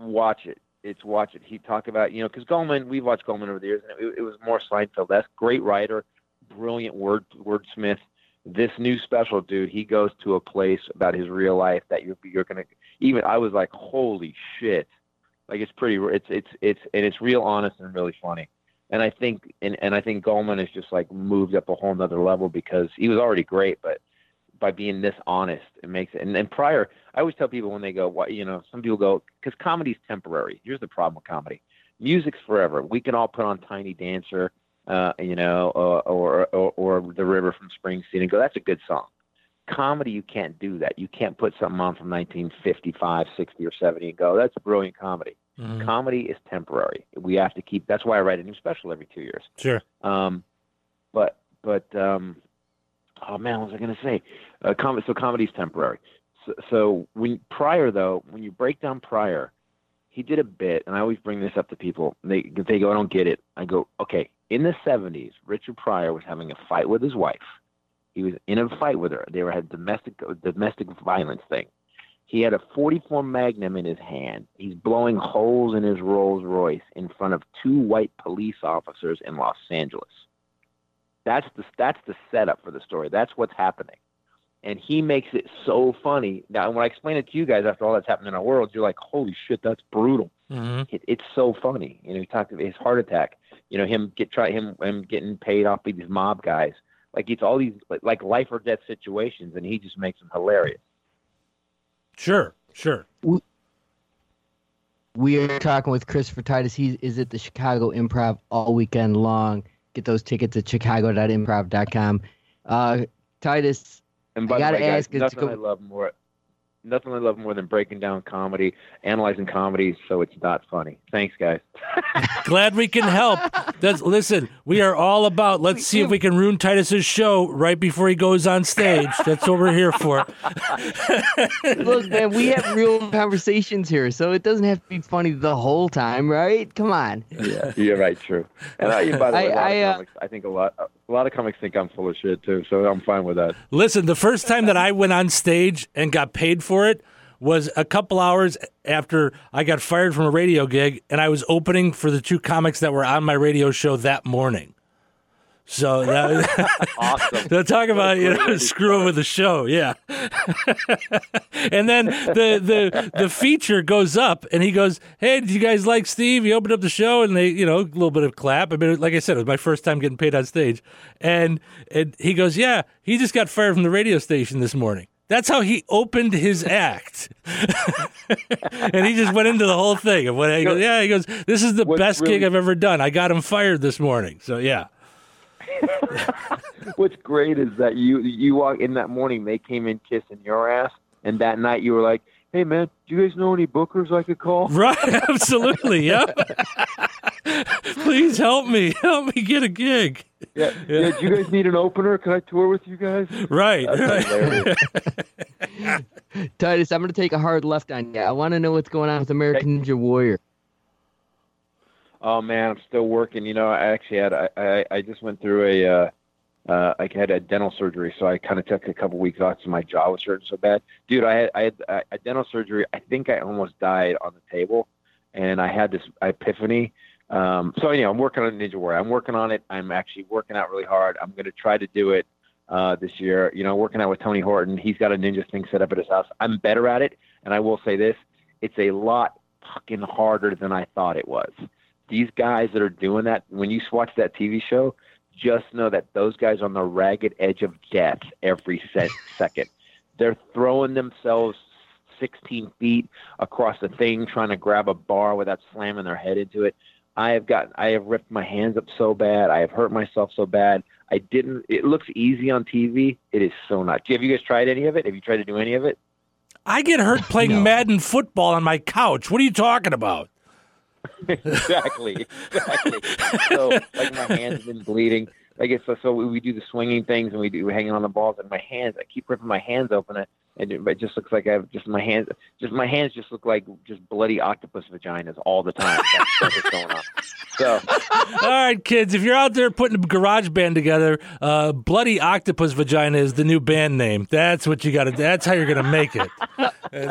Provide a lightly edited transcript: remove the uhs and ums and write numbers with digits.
watch it. Watch it. He talked about, because Goldman, we've watched Goldman over the years, and it was more Seinfeld-esque. Great writer, brilliant wordsmith. This new special, dude, he goes to a place about his real life that you're gonna. Even I was like, holy shit! Like it's real honest and really funny. And I think Goldman has just like moved up a whole nother level because he was already great, but by being this honest, it makes it. And Pryor, I always tell people when they go, some people go, because comedy's temporary. Here's the problem with comedy: music's forever. We can all put on Tiny Dancer. Or The River from Springsteen and go, that's a good song. Comedy, you can't do that. You can't put something on from 1955, 60, or 70 and go, that's a brilliant comedy. Mm-hmm. Comedy is temporary. We have to keep. That's why I write a new special every 2 years. Sure. But oh man, what was I going to say? So comedy's temporary. So when you break down Pryor, he did a bit, and I always bring this up to people. They go, I don't get it. I go, okay. In the 70s, Richard Pryor was having a fight with his wife. He was in a fight with her. They had domestic violence thing. He had a .44 Magnum in his hand. He's blowing holes in his Rolls Royce in front of 2 white police officers in Los Angeles. That's the setup for the story. That's what's happening. And he makes it so funny. Now, when I explain it to you guys after all that's happened in our world, you're like, holy shit, that's brutal. Mm-hmm. It's so funny. He talked about his heart attack. Him getting paid off by these mob guys. Like it's all these like life or death situations, and he just makes them hilarious. Sure. We are talking with Christopher Titus. He is at the Chicago Improv all weekend long. Get those tickets at chicago.improv.com. Titus, and by the way, guys, nothing I love more than breaking down comedy, analyzing comedy so it's not funny. Thanks, guys. Glad we can help. Listen, we are all about, let's see if we can ruin Titus's show right before he goes on stage. That's what we're here for. Look, man, we have real conversations here, so it doesn't have to be funny the whole time, right? Come on. Yeah, you're right, true. And by the way, I think a lot of comics think I'm full of shit, too, so I'm fine with that. Listen, the first time that I went on stage and got paid for it was a couple hours after I got fired from a radio gig, and I was opening for the 2 comics that were on my radio show that morning. So that awesome. They'll talk about screwing with the show, yeah. And then the feature goes up, and he goes, "Hey, did you guys like Steve? He opened up the show," and they, a little bit of clap. I mean, like I said, it was my first time getting paid on stage, and he goes, "Yeah, he just got fired from the radio station this morning." That's how he opened his act. And he just went into the whole thing. And he goes, "This is the best gig I've ever done. I got him fired this morning." So, yeah. What's great is that you walk in that morning, they came in kissing your ass, and that night you were like, "Hey, man, do you guys know any bookers I could call?" Right, absolutely, yeah. Please help me get a gig. Yeah. Do you guys need an opener? Can I tour with you guys? Right. Titus, I'm going to take a hard left on you. I want to know what's going on with American Ninja Warrior. Oh man, I'm still working. I actually I just went through I had a dental surgery, so I kind of took a couple weeks off because my jaw was hurting so bad. Dude, I had a dental surgery. I think I almost died on the table, and I had this epiphany. So anyhow, I'm working on Ninja Warrior. I'm working on it. I'm actually working out really hard. I'm going to try to do it this year. Working out with Tony Horton. He's got a ninja thing set up at his house. I'm better at it, and I will say this: it's a lot fucking harder than I thought it was. These guys that are doing that, when you watch that TV show, just know that those guys are on the ragged edge of death every second. They're throwing themselves 16 feet across the thing, trying to grab a bar without slamming their head into it. I have ripped my hands up so bad. I have hurt myself so bad. It looks easy on TV. It is so not. Have you guys tried any of it? Have you tried to do any of it? I get hurt playing Madden football on my couch. What are you talking about? Exactly. So, like, my hands have been bleeding. So we do the swinging things, and we're hanging on the balls, and my hands, I keep ripping my hands open, and it just looks like I have my hands just look like just bloody octopus vaginas all the time. That's what's going on. So, all right, kids, if you're out there putting a garage band together, Bloody Octopus Vagina is the new band name. That's what you got to. That's how you're going to make it.